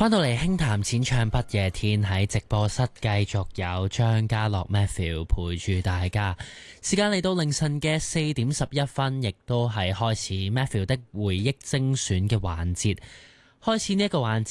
翻到嚟輕談淺唱不夜天，喺直播室繼續有張家樂 Matthew 陪住大家。時間嚟到凌晨嘅4:11，亦都係開始 Matthew 的回憶精選嘅環節。開始呢一個環節